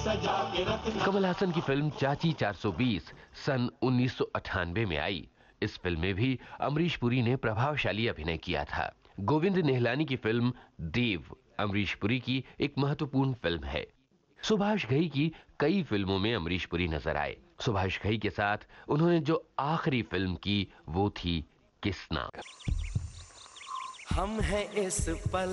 कमल हासन की फिल्म चाची 420 सन 1998 में आई। इस फिल्म में भी अमरीश पुरी ने प्रभावशाली अभिनय किया था। गोविंद निहलानी की फिल्म देव अमरीश पुरी की एक महत्वपूर्ण फिल्म है। सुभाष घई की कई फिल्मों में अमरीश पुरी नजर आए। सुभाष घई के साथ उन्होंने जो आखिरी फिल्म की वो थी किसना। हम हैं इस पल